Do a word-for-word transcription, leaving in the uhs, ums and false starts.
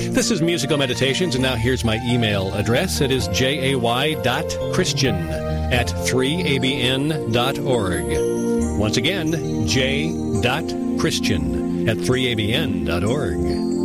This is Musical Meditations, and now here's my email address. It is jay.christian at three a b n dot org. Once again, j.christian at three a b n dot org.